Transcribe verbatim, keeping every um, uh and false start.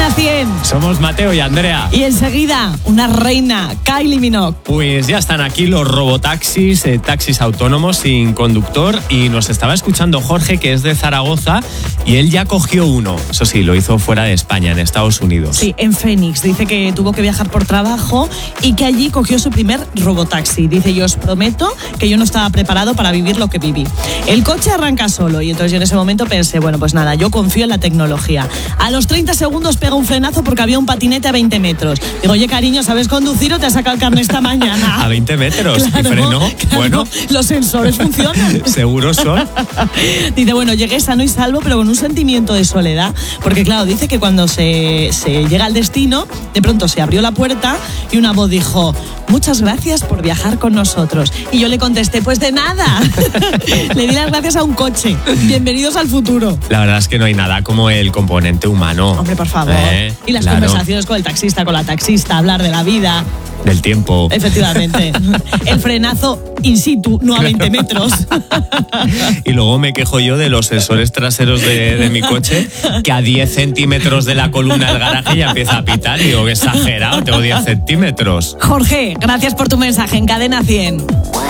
Cadena cien. Somos Mateo y Andrea. Y enseguida, una reina, Kylie Minogue. Pues ya están aquí los robotaxis, eh, taxis autónomos sin conductor. Y nos estaba escuchando Jorge, que es de Zaragoza, y él ya cogió uno. Eso sí, lo hizo fuera de España, en Estados Unidos. Sí, en Phoenix. Dice que tuvo que viajar por trabajo y que allí cogió su primer robotaxi. Dice, yo os prometo que yo no estaba preparado para vivir lo que viví. El coche arranca solo y entonces yo en ese momento pensé, bueno, pues nada, yo confío en la tecnología. A los treinta segundos pega un frenazo porque había un patinete a veinte metros. Digo, oye, cariño, ¿sabes conducir o te has sacado el carnet esta mañana? A veinte metros, claro, y frenó. Claro, bueno, los sensores funcionan. Seguro son. Dice, bueno, llegué sano y salvo, pero con un sentimiento de soledad. Porque claro, dice que cuando se, se llega al destino, de pronto se abrió la puerta y una voz dijo, muchas gracias por viajar con nosotros. Y yo le contesté, pues de nada. Le di las gracias a un coche. Bienvenidos al futuro. La verdad es que no hay nada como el componente humano. Hombre, por favor. Eh, y las claro. conversaciones con el taxista, con la taxista, hablar de la vida. Del tiempo. Efectivamente. El frenazo in situ, no a veinte metros. Y luego me quejo yo de los sensores traseros de, de mi coche, que a diez centímetros de la columna del garaje ya empieza a pitar. Y digo, que exagerado, tengo diez centímetros. Jorge, gracias por tu mensaje en Cadena cien.